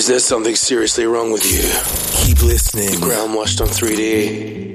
Is there something seriously wrong with you? Keep listening. Ground washed on 3D.